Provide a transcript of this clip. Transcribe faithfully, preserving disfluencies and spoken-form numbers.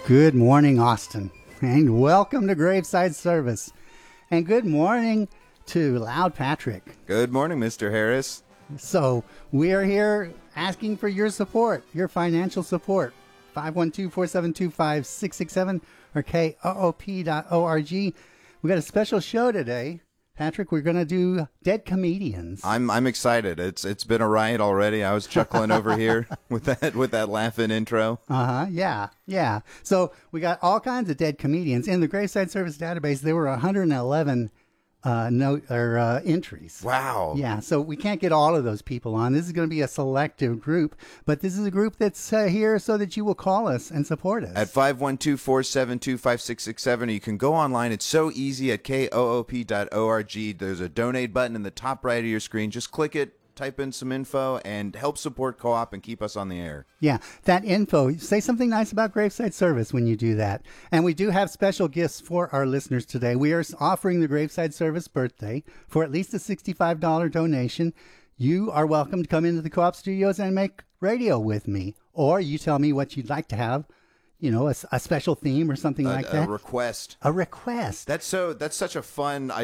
Good morning, Austin, and welcome to Graveside Service. And good morning to Loud Patrick. Good morning, Mister Harris. So we are here asking for your support, your financial support. five one two, four seven two, five six six seven or K O O P dot org. We got a special show today. Patrick, we're going to do Dead Comedians. I'm I'm excited. It's it's been a riot already. I was chuckling over here with that with that laughing intro. Uh-huh. Yeah. Yeah. So we got all kinds of dead comedians in the Graveside Service database. There were one hundred eleven uh note or uh, entries. Wow. Yeah, so we can't get all of those people on. This is going to be a selective group, but this is a group that's uh, here so that you will call us and support us. At five one two, four seven two, five six six seven, you can go online. It's so easy at K O O P dot org. There's a donate button in the top right of your screen. Just click it, type in some info, and help support Co-op and keep us on the air. Yeah, that info. Say something nice about Graveside Service when you do that. And we do have special gifts for our listeners today. We are offering the Graveside Service birthday for at least a sixty-five dollars donation. You are welcome to come into the Co-op studios and make radio with me. Or you tell me what you'd like to have. You know, a, a special theme or something a, like that. A request. A request. That's so. That's such a fun